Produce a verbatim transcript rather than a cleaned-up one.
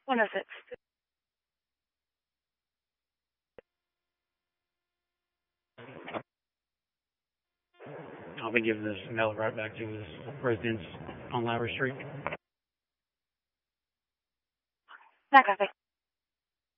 one oh six. I'll be giving this mail right back to his residence on Lowry Street. Not copy.